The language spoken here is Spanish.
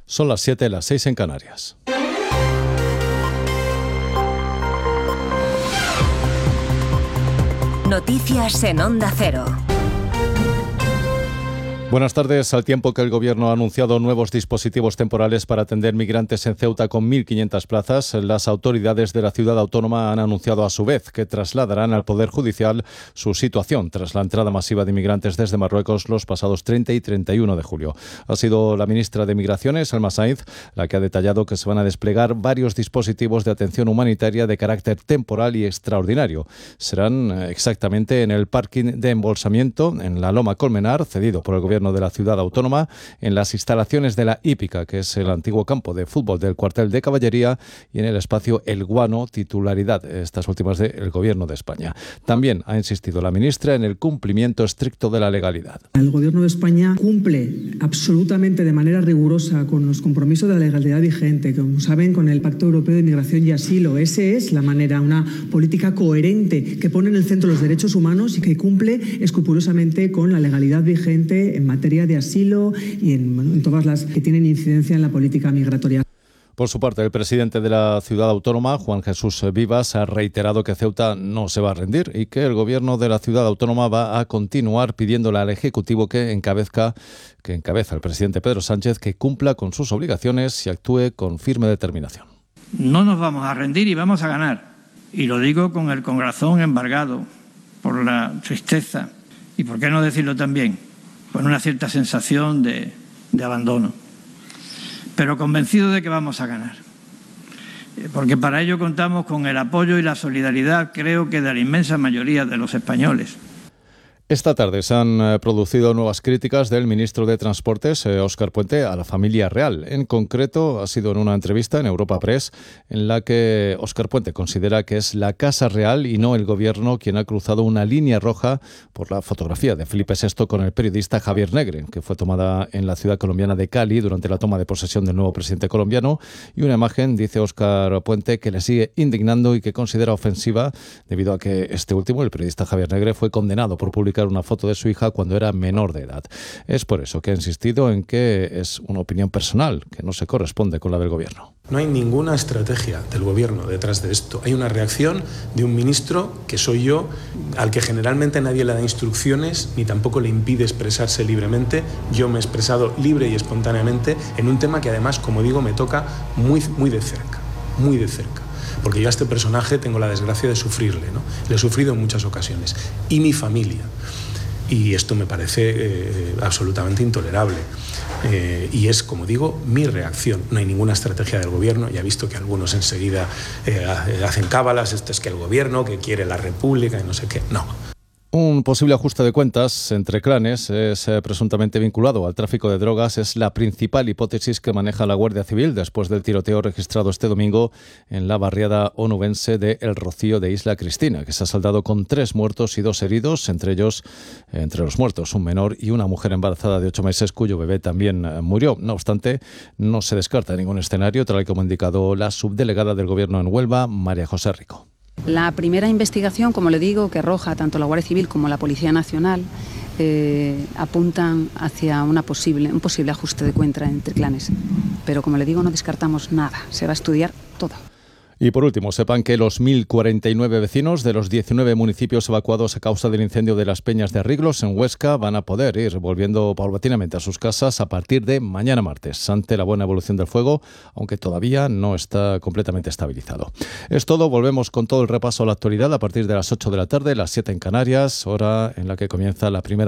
Son las 7, las 6 en Canarias. Noticias en Onda Cero. Buenas tardes. Al tiempo que el Gobierno ha anunciado nuevos dispositivos temporales para atender migrantes en Ceuta con 1.500 plazas, las autoridades de la ciudad autónoma han anunciado a su vez que trasladarán al Poder Judicial su situación tras la entrada masiva de inmigrantes desde Marruecos los pasados 30 y 31 de julio. Ha sido la ministra de Migraciones, Alma Sainz, la que ha detallado que se van a desplegar varios dispositivos de atención humanitaria de carácter temporal y extraordinario. Serán exactamente en el parking de embolsamiento en la Loma Colmenar, cedido por el Gobierno de la ciudad autónoma, en las instalaciones de la Hípica, que es el antiguo campo de fútbol del cuartel de caballería, y en el espacio El Guano, titularidad, estas últimas del Gobierno de España. También ha insistido la ministra en el cumplimiento estricto de la legalidad. El Gobierno de España cumple absolutamente de manera rigurosa con los compromisos de la legalidad vigente, como saben, con el Pacto Europeo de Migración y Asilo. Esa es la manera, una política coherente que pone en el centro los derechos humanos y que cumple escrupulosamente con la legalidad vigente en materia de asilo y en todas las que tienen incidencia en la política migratoria. Por su parte, el presidente de la ciudad autónoma, Juan Jesús Vivas, ha reiterado que Ceuta no se va a rendir y que el Gobierno de la ciudad autónoma va a continuar pidiéndole al Ejecutivo que encabeza el presidente Pedro Sánchez, que cumpla con sus obligaciones y actúe con firme determinación. No nos vamos a rendir y vamos a ganar. Y lo digo con el corazón embargado por la tristeza y, por qué no decirlo también, con una cierta sensación de abandono, pero convencido de que vamos a ganar, porque para ello contamos con el apoyo y la solidaridad, creo que de la inmensa mayoría de los españoles. Esta tarde se han producido nuevas críticas del ministro de Transportes, Óscar Puente, a la familia real. En concreto, ha sido en una entrevista en Europa Press en la que Óscar Puente considera que es la Casa Real y no el Gobierno quien ha cruzado una línea roja por la fotografía de Felipe VI con el periodista Javier Negre, que fue tomada en la ciudad colombiana de Cali durante la toma de posesión del nuevo presidente colombiano, y una imagen, dice Óscar Puente, que le sigue indignando y que considera ofensiva debido a que este último, el periodista Javier Negre, fue condenado por publicar una foto de su hija cuando era menor de edad. Es por eso que ha insistido en que es una opinión personal, que no se corresponde con la del Gobierno. No hay ninguna estrategia del Gobierno detrás de esto. Hay una reacción de un ministro, que soy yo, al que generalmente nadie le da instrucciones ni tampoco le impide expresarse libremente. Yo me he expresado libre y espontáneamente en un tema que además, como digo, me toca muy de cerca, muy de cerca. Porque yo a este personaje tengo la desgracia de sufrirle, ¿no? Le he sufrido en muchas ocasiones. Y mi familia. Y esto me parece absolutamente intolerable. Y es, como digo, mi reacción. No hay ninguna estrategia del Gobierno. Ya he visto que algunos enseguida hacen cábalas. Esto es que el Gobierno, que quiere la República y no sé qué. No. Un posible ajuste de cuentas entre clanes es presuntamente vinculado al tráfico de drogas. Es la principal hipótesis que maneja la Guardia Civil después del tiroteo registrado este domingo en la barriada onubense de El Rocío de Isla Cristina, que se ha saldado con 3 muertos y 2 heridos, entre los muertos un menor y una mujer embarazada de 8 meses cuyo bebé también murió. No obstante, no se descarta ningún escenario, tal y como ha indicado la subdelegada del Gobierno en Huelva, María José Rico. La primera investigación, como le digo, que arroja tanto la Guardia Civil como la Policía Nacional, apuntan hacia un posible ajuste de cuenta entre clanes. Pero, como le digo, no descartamos nada. Se va a estudiar todo. Y por último, sepan que los 1.049 vecinos de los 19 municipios evacuados a causa del incendio de las Peñas de Riglos en Huesca van a poder ir volviendo paulatinamente a sus casas a partir de mañana martes, ante la buena evolución del fuego, aunque todavía no está completamente estabilizado. Es todo, volvemos con todo el repaso a la actualidad a partir de las 8 de la tarde, las 7 en Canarias, hora en la que comienza la primera